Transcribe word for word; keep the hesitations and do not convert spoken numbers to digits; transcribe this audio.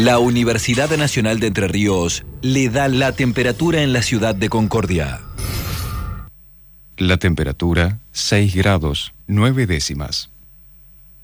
La Universidad Nacional de Entre Ríos le da la temperatura en la ciudad de Concordia. La temperatura, seis grados, nueve décimas.